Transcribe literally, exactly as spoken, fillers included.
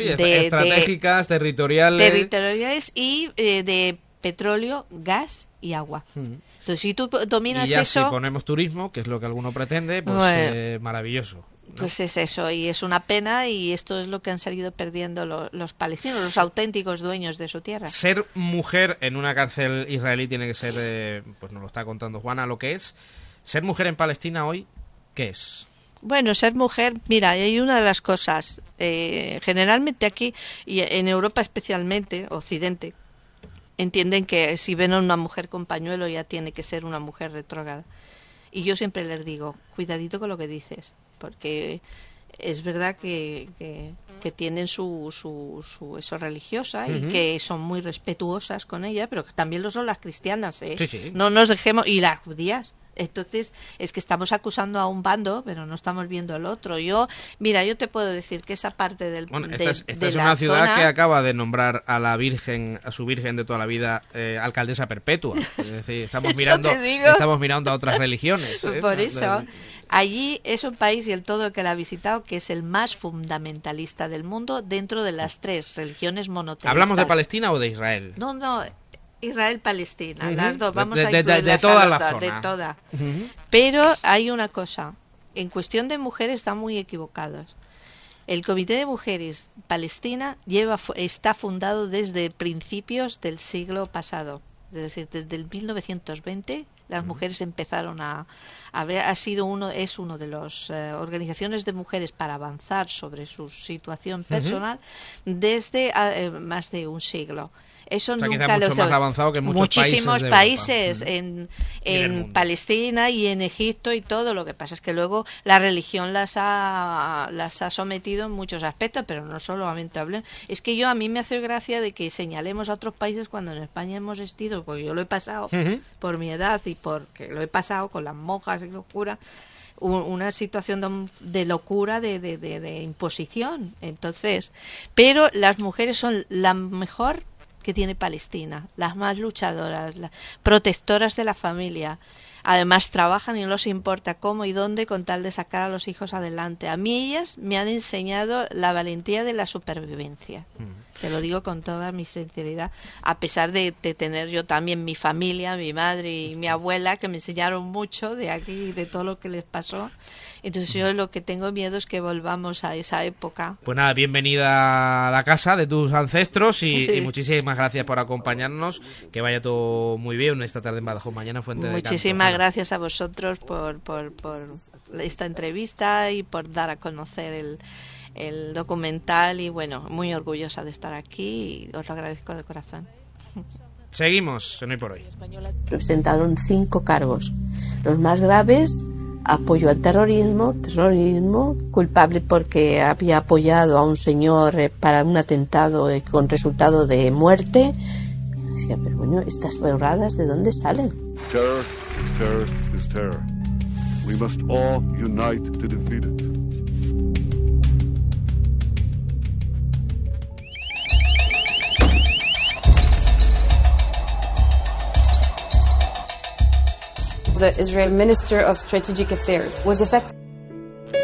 Sí, de, estratégicas, de, territoriales. Territoriales y eh, de petróleo, gas y agua. Mm. Entonces, si tú dominas y ya eso... si ponemos turismo, que es lo que alguno pretende, pues bueno, eh, maravilloso, ¿no? Pues es eso, y es una pena, y esto es lo que han salido perdiendo lo, los palestinos, los auténticos dueños de su tierra. Ser mujer en una cárcel israelí tiene que ser, eh, pues nos lo está contando Juana, lo que es. Ser mujer en Palestina hoy, ¿qué es? Bueno, ser mujer, mira, hay una de las cosas, eh, generalmente aquí, y en Europa especialmente, Occidente, entienden que si ven a una mujer con pañuelo ya tiene que ser una mujer retrógrada. Y yo siempre les digo, cuidadito con lo que dices, porque es verdad que, que, que tienen su, su, su eso religiosa y uh-huh. que son muy respetuosas con ella, pero que también lo son las cristianas, ¿eh? Sí, sí. No nos dejemos, y las judías. Entonces, es que estamos acusando a un bando, pero no estamos viendo al otro. Yo, mira, yo te puedo decir que esa parte del bueno, de, esta es, esta de es la una ciudad zona... que acaba de nombrar a la Virgen, a su Virgen de toda la vida, eh, alcaldesa perpetua. Es decir, estamos mirando, estamos mirando a otras religiones. ¿eh? Por eso, allí es un país, y el todo que la ha visitado, que es el más fundamentalista del mundo dentro de las tres religiones monoteístas. ¿Hablamos de Palestina o de Israel? No, no. Israel-Palestina, uh-huh. las dos, vamos de, a de, de, de toda la zona. De toda. Uh-huh. Pero hay una cosa, en cuestión de mujeres están muy equivocados. El Comité de Mujeres Palestina lleva está fundado desde principios del siglo pasado, es decir, desde el mil novecientos veinte las uh-huh. mujeres empezaron a, a ver, ha sido uno es uno de las uh, organizaciones de mujeres para avanzar sobre su situación personal uh-huh. desde uh, más de un siglo. Eso o sea, nunca mucho los más avanzado que en muchos muchísimos países, países en, en Palestina y en Egipto y todo. Lo que pasa es que luego la religión las ha las ha sometido en muchos aspectos, pero no solamente hablen. Es que yo a mí me hace gracia de que señalemos a otros países cuando en España hemos existido, porque yo lo he pasado uh-huh. por mi edad y porque lo he pasado con las monjas y locura, una situación de, de locura, de, de, de, de imposición. Entonces, pero las mujeres son la mejor que tiene Palestina, las más luchadoras, las protectoras de la familia. Además trabajan y no les importa cómo y dónde con tal de sacar a los hijos adelante. A mí ellas me han enseñado la valentía de la supervivencia. Mm. Te lo digo con toda mi sinceridad, a pesar de, de tener yo también mi familia, mi madre y mi abuela, que me enseñaron mucho de aquí y de todo lo que les pasó. Entonces yo lo que tengo miedo es que volvamos a esa época. Pues nada, bienvenida a la casa de tus ancestros y, y muchísimas gracias por acompañarnos. Que vaya todo muy bien esta tarde en Badajoz, mañana Fuente de Canto. Muchísimas gracias a vosotros por, por, por esta entrevista y por dar a conocer el, el documental, y bueno, muy orgullosa de estar aquí y os lo agradezco de corazón. Seguimos en Hoy por Hoy. Presentaron cinco cargos. Los más graves: apoyo al terrorismo, terrorismo, culpable porque había apoyado a un señor para un atentado con resultado de muerte. Y me decía, pero bueno, estas borradas, ¿de dónde salen? Terror is terror is terror. We must all unite to defeat it. The Israeli Minister of Strategic Affairs was affected